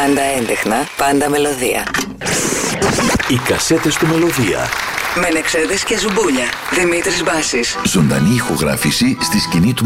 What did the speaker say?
Πάντα έντεχνα, πάντα μελωδία. Οι κασέτες του Μελωδία. Μενεξέδες και Ζουμπούλια. Δημήτρης Μπάσης. Ζωντανή ηχογράφηση στη σκηνή του